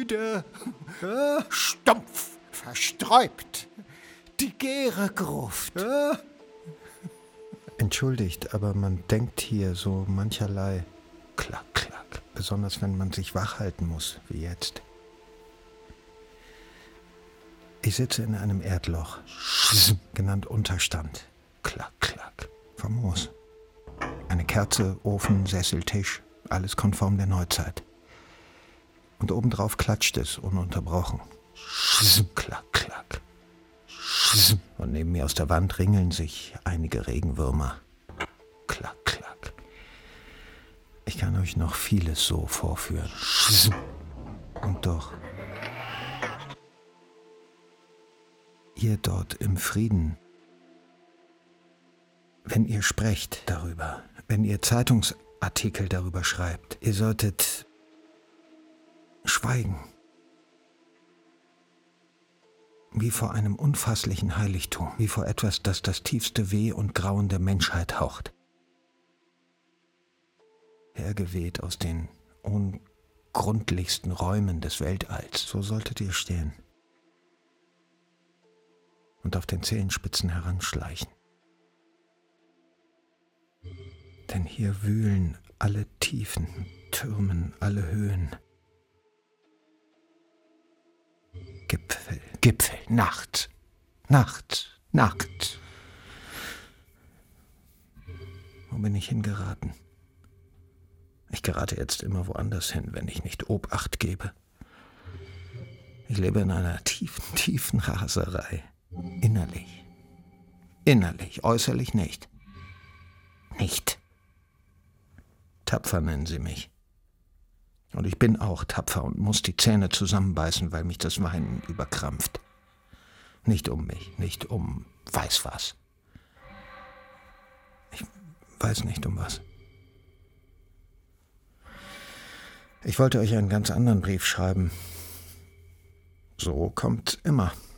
nieder, stumpf, versträubt, die Gäre Gruft. Entschuldigt, aber man denkt hier so mancherlei. Klack, klack. Besonders wenn man sich wach halten muss, wie jetzt. Ich sitze in einem Erdloch, genannt Unterstand. Klack, klack. Famos. Eine Kerze, Ofen, Sessel, Tisch, alles konform der Neuzeit. Und obendrauf klatscht es ununterbrochen. Klack, klack. Und neben mir aus der Wand ringeln sich einige Regenwürmer. Klack, klack. Ich kann euch noch vieles so vorführen. Und doch, ihr dort im Frieden, wenn ihr sprecht darüber, wenn ihr Zeitungsartikel darüber schreibt, ihr solltet schweigen. Wie vor einem unfasslichen Heiligtum, wie vor etwas, das das tiefste Weh und Grauen der Menschheit haucht. Hergeweht aus den ungrundlichsten Räumen des Weltalls, so solltet ihr stehen und auf den Zehenspitzen heranschleichen. Denn hier wühlen alle Tiefen, türmen alle Höhen. Gipfel, Gipfel, Nacht, Nacht, Nacht. Wo bin ich hingeraten? Ich gerate jetzt immer woanders hin, wenn ich nicht Obacht gebe. Ich lebe in einer tiefen, tiefen Raserei. Innerlich. Innerlich, äußerlich nicht. Nicht. Tapfer nennen sie mich. Und ich bin auch tapfer und muss die Zähne zusammenbeißen, weil mich das Weinen überkrampft. Nicht um mich, nicht um weiß was. Ich weiß nicht um was. Ich wollte euch einen ganz anderen Brief schreiben. So kommt immer.